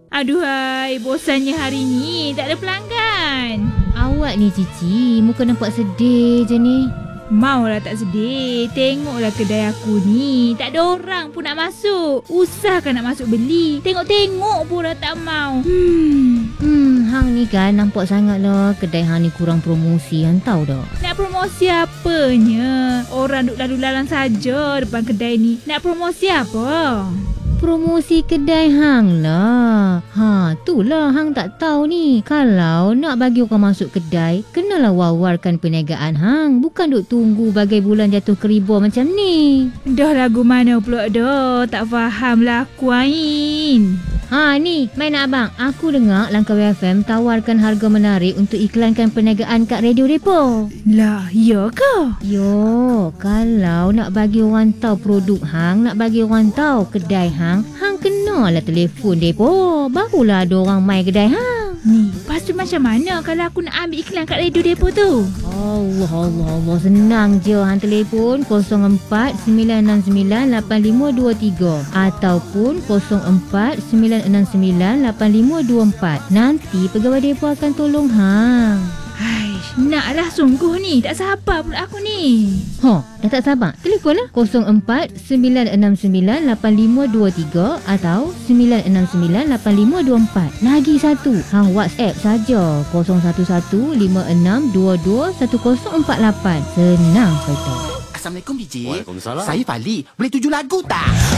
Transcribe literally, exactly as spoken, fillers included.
Aduhai, bosannya hari ni. Tak ada pelanggan. Awak ni Cici, muka nampak sedih je ni. Maulah tak sedih. Tengoklah kedai aku ni. Tak ada orang pun nak masuk. Usahakan nak masuk beli. Tengok-tengok pun dah tak mau. Hmm, hmm hang ni kan nampak sangat lah kedai hang ni kurang promosi, hang tahu tak? Nak promosi apanya? Orang duk lalu lalang saja depan kedai ni. Nak promosi apa? Promosi kedai hang lah. Ha, tu lah hang tak tahu ni. Kalau nak bagi orang masuk kedai, kenalah wawarkan perniagaan hang. Bukan duk tunggu bagai bulan jatuh keribu macam ni. Dah lagu mana pula dah? Tak faham lah aku, Ain. Ha ni, main abang. Aku dengar Langkawi F M tawarkan harga menarik untuk iklankan perniagaan kat radio depo. Lah, ya ke? Yo, kalau nak bagi orang tahu produk hang, nak bagi orang tahu kedai hang, hang kenalah telefon depo. Barulah ada orang mai kedai hang. Ni, lepas tu macam mana kalau aku nak ambil iklan kat radio depo tu? Allah, Allah, Allah. Senang je. Hang telefon kosong empat sembilan enam sembilan lapan lima dua tiga ataupun kosong empat sembilan enam sembilan lapan lima dua empat. Nanti pegawai depo akan tolong hang. Haish, naklah sungguh ni. Tak sabar pula aku ni. Ho, dah tak sabar? Telefonlah kosong empat sembilan enam sembilan lapan lima dua tiga atau sembilan enam sembilan lapan lima dua empat. Lagi satu, hang WhatsApp saja kosong satu satu lima enam dua dua satu kosong empat lapan. Senang betul. Assalamualaikum D J. Waalaikumsalam. Saya Fali. Boleh tuju lagu tak?